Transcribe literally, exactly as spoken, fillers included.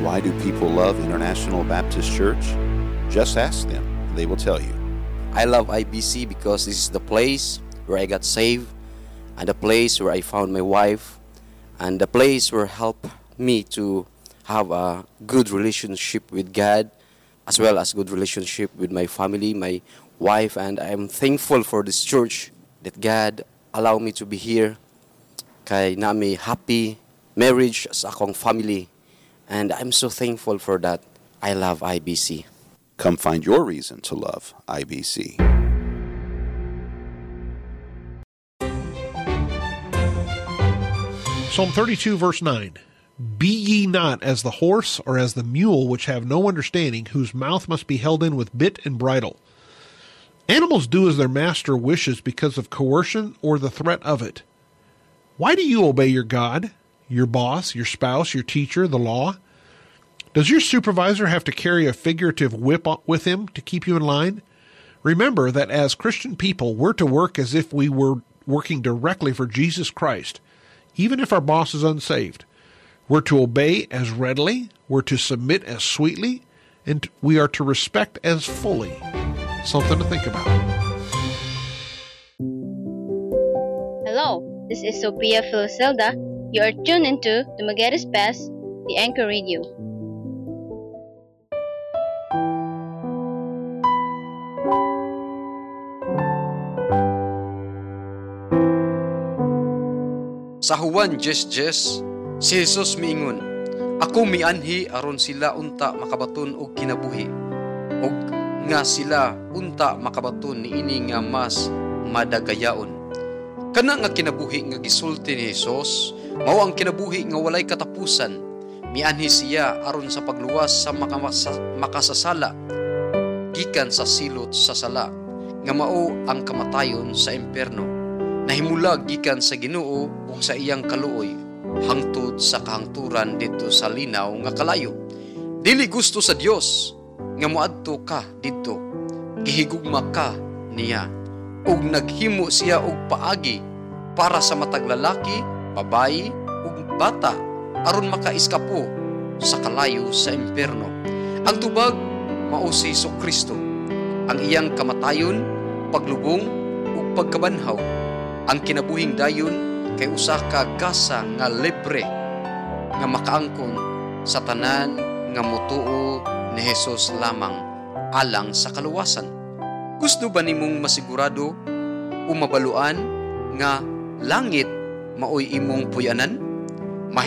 Why do people love International Baptist Church? Just ask them, and they will tell you. I love I B C because this is the place where I got saved, and the place where I found my wife, and the place where helped me to have a good relationship with God, as well as good relationship with my family, my wife, and I'm thankful for this church that God allowed me to be here. Kay na may happy marriage sa akong family, and I'm so thankful for that. I love I B C. Come find your reason to love I B C. Psalm thirty-two, verse nine. Be ye not as the horse or as the mule, which have no understanding, whose mouth must be held in with bit and bridle. Animals do as their master wishes because of coercion or the threat of it. Why do you obey your God, your boss, your spouse, your teacher, the law? Does your supervisor have to carry a figurative whip with him to keep you in line? Remember that as Christian people, we're to work as if we were working directly for Jesus Christ, even if our boss is unsaved. We're to obey as readily, we're to submit as sweetly, and we are to respect as fully. Something to think about. Hello, this is Sophia Philiselda. You are tuned into the Magaris Pass, the Anchor Radio. Sa Juan ten ten, si Jesus miingon, ako mianhi aron sila unta makabaton og kinabuhi, og nga sila unta makabaton niini nga mas madagayaon. Kana nga kinabuhi nga gisulti ni Jesus, mao ang kinabuhi nga walay katapusan. Mianhi siya aron sa pagluwas sa makasasala gikan sa silot sa sala, nga mao ang kamatayon sa impierno. Nahimulag gikan sa Ginoo ug sa iyang kaluoy hangtod sa kahangturan dito sa linaw nga kalayo. Dili gusto sa Dios nga moadto ka didto, gihigugma ka niya, ug naghimo siya og paagi para sa matag lalaki, babayi ug bata aron makaiskapo sa kalayo sa impierno. Ang tubag mao si Jesucristo, ang iyang kamatayon, paglubong ug pagkabanhaw. Ang kinabuhing dayon kay usa ka gasa nga libre nga makaangkon sa tanan nga motuo ni Jesus lamang alang sa kaluwasan. Gusto ba nimong masigurado o mabaluan nga langit maoy imong puyanan?